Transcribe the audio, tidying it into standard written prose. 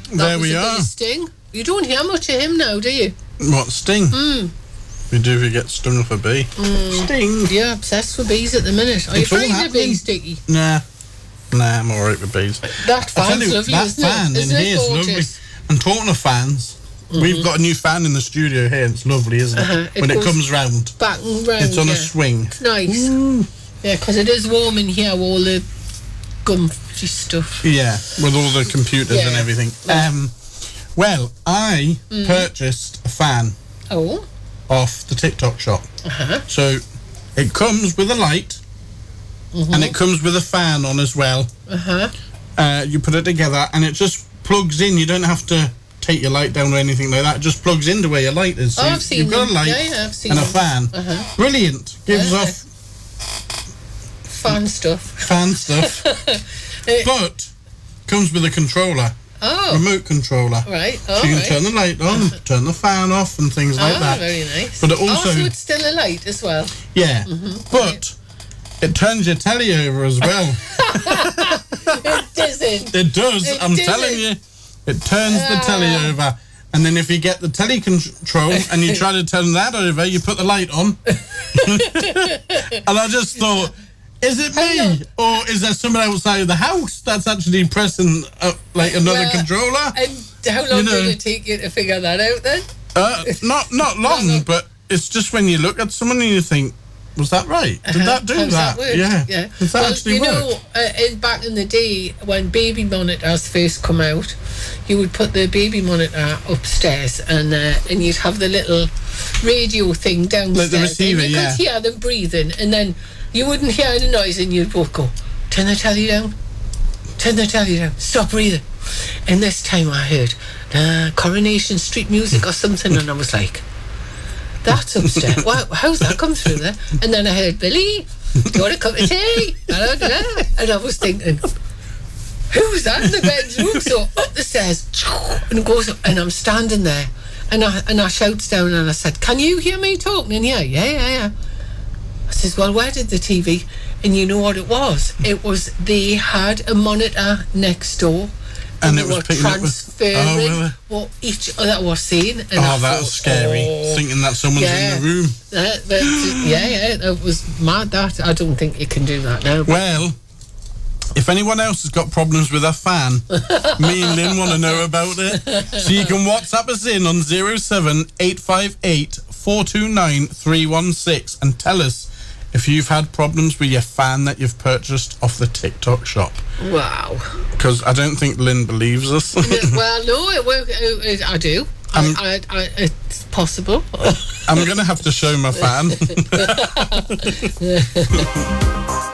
There we a bit are. of Sting. You don't hear much of him now, do you? What, Sting? We do if you get stung with a bee. Sting. You're obsessed with bees at the minute. Are you It's all frightened of happening. bees, Dickie? Nah, I'm alright with bees. That fan's lovely, that isn't fan it? in Isn't here it is lovely. gorgeous? And talking of fans, we've got a new fan in the studio here. It's lovely, isn't it? It When it goes comes round, back and round. it's on yeah. a swing. It's nice. Yeah, because it is warm in here, all the Gumfy stuff. Yeah, with all the computers and Yeah. everything. Well, I purchased a fan Oh. off the TikTok shop. Uh-huh. So it comes with a light, and it comes with a fan on as well. Uh-huh. You put it together, and it just plugs in. You don't have to take your light down or anything like that. It just plugs into where your light is. So I've seen you've got them. a light Yeah, I've seen and a them. fan. Brilliant. Gives Yeah. off Fun stuff. fan stuff. But comes with a controller, Oh. remote controller. Right. So Oh, you can right. turn the light on, turn the fan off, and things like that. Very nice. But it also, so it's still a light as well. yeah, but it turns your telly over as well. It doesn't. It does. It I'm doesn't. telling you, it turns the telly over. And then if you get the telly control and you try to turn that over, you put the light on. And I just thought, is it me, or is there someone outside of the house that's actually pressing like another Well, controller? And how long You know. did it take you to figure that out then? Not long, but it's just when you look at someone and you think, was that right? Did that do How's that? work? Yeah. Yeah. Does that actually work? Back in the day when baby monitors first come out, you would put the baby monitor upstairs and you'd have the little radio thing downstairs. Like the receiver, and you yeah. could hear them breathing, and then you wouldn't hear any noise, and you'd both go, turn the telly down, stop breathing. And this time I heard Coronation Street music or something, and I was like, that's upstairs. Wow, how's that come through there? And then I heard, Billy, do you want a cup of tea? And I was thinking, who's that in the bedroom? So up the stairs, and it goes up, and I'm standing there, and I shouts down, and I said, can you hear me talking in here? Yeah. I says, well, where did the TV? And you know what it was? It was they had a monitor next door, And they it was were picking up transferring really? what each other was saying. And I Oh, that was thought, scary. Thinking that someone's in the room. That was mad. That I don't think you can do that now. Well, if anyone else has got problems with a fan, me and Lynn want to know about it. So you can WhatsApp us in on 07858 429 316 and tell us if you've had problems with your fan that you've purchased off the TikTok shop. Wow. Because I don't think Lynn believes us. Well, no, I do. It's possible. I'm going to have to show my fan.